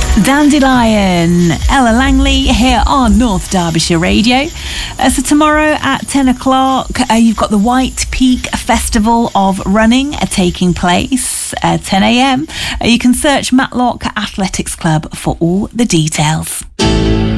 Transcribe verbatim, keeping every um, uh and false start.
Dandelion, Ella Langley here on North Derbyshire Radio. Uh, so tomorrow at ten o'clock, uh, you've got the White Peak Festival of Running uh, taking place at ten a.m. Uh, you can search Matlock Athletics Club for all the details.